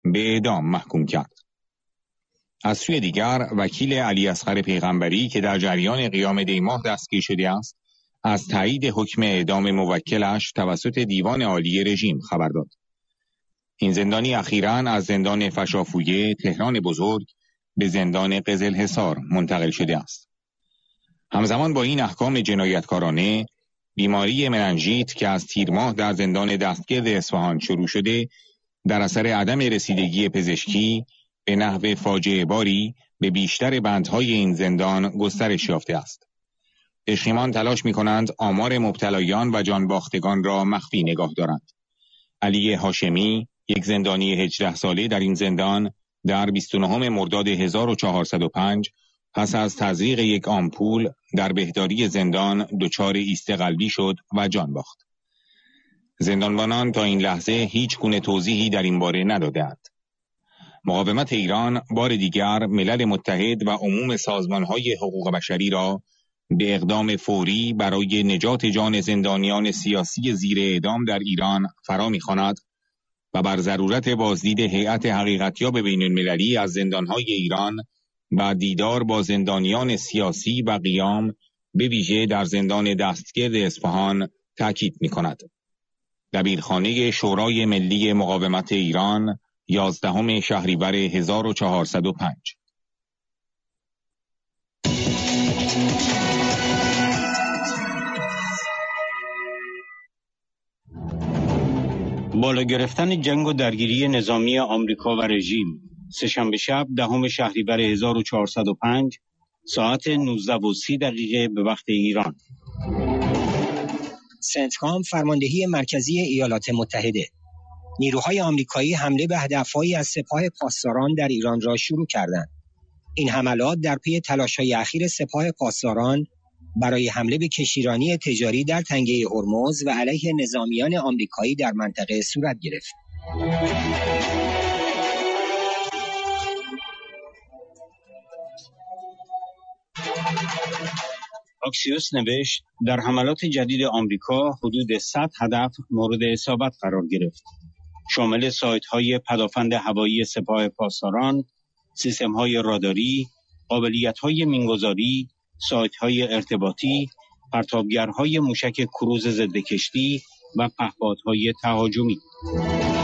به اعدام محکوم کرد. از سوی دیگر وکیل علی اصغر پیغمبری که در جریان قیام دیماه دستگیر شده است، از تایید حکم اعدام موکلش توسط دیوان عالی رژیم خبر داد. این زندانی اخیراً از زندان فشافویه تهران بزرگ به زندان قزلحصار منتقل شده است. همزمان با این احکام جنایتکارانه، بیماری مننژیت که از تیر ماه در زندان دستگرد اصفهان شروع شده، در اثر عدم رسیدگی پزشکی به نحو فاجعه باری به بیشتر بندهای این زندان گسترش یافته است. پزشکان تلاش می‌کنند آمار مبتلایان و جانباختگان را مخفی نگاه دارند. علی هاشمی، یک زندانی 18 ساله در این زندان، در 29 مرداد 1405 پس از تزریق یک آمپول در بهداری زندان دچار ایست قلبی شد و جان باخت. زندانبانان تا این لحظه هیچ گونه توضیحی در این باره ندادند. مقاومت ایران بار دیگر ملل متحد و عموم سازمان‌های حقوق بشری را به اقدام فوری برای نجات جان زندانیان سیاسی زیر اعدام در ایران فرا می‌خواند و بر ضرورت بازدید هیئت حقیقتیاب بین‌المللی از زندان‌های ایران و دیدار با زندانیان سیاسی و قیام به ویژه در زندان دستگرد اصفهان تاکید می‌کند. دبیرخانه شورای ملی مقاومت ایران، 11 شهریور 1405. بالا گرفتن جنگ و درگیری نظامی آمریکا و رژیم. سه‌شنبه شب 10 شهریور 1405 ساعت 19:30 به وقت ایران. سنتکام، فرماندهی مرکزی ایالات متحده. نیروهای آمریکایی حمله به هدف‌هایی از سپاه پاسداران در ایران را شروع کردند. این حملات در پی تلاش‌های اخیر سپاه پاسداران برای حمله به کشتیرانی تجاری در تنگه هرمز و علیه نظامیان آمریکایی در منطقه صورت گرفت. آکسیوس نوشت در حملات جدید آمریکا حدود 100 هدف مورد اصابت قرار گرفت. شامل سایت‌های پدافند هوایی سپاه پاسداران، سیستم‌های راداری، قابلیت‌های مین‌گذاری، سایت‌های ارتباطی، پرتابگرهای موشک کروز ضد کشتی و پهپادهای تهاجمی.